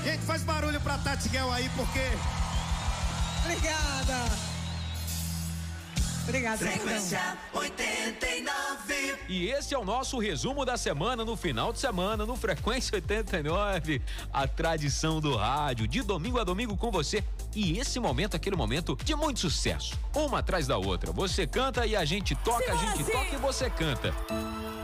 Gente, faz barulho pra Tati Guel aí, porque... Obrigada. Obrigada. Frequência 89. E esse é o nosso resumo da semana, no final de semana, no Frequência 89, a tradição do rádio, de domingo a domingo com você. E esse momento, aquele momento de muito sucesso, uma atrás da outra. Você canta e a gente toca, a gente toca e você canta.